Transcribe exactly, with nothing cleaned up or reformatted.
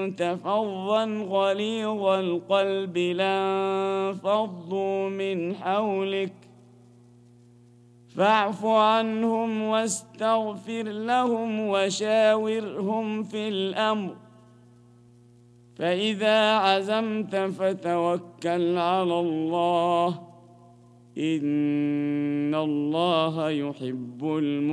كنت فظا غليظ القلب لانفضوا من حولك فاعف عنهم واستغفر لهم وشاورهم في الأمر فإذا عزمت فتوكل على الله إن الله يحب المؤمنين